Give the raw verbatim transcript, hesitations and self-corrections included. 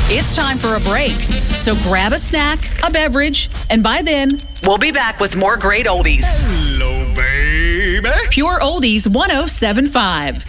It's time for a break. So grab a snack, a beverage, and by then, we'll be back with more great oldies. Hello, baby. Pure Oldies one oh seven point five.